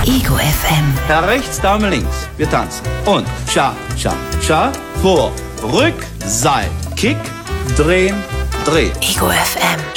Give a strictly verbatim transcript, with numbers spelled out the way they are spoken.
Ego F M. Herr rechts, Dame links. Wir tanzen. Und Cha, Cha, Cha. Vor, Rück, Seil, Kick, drehen, drehen. Ego F M.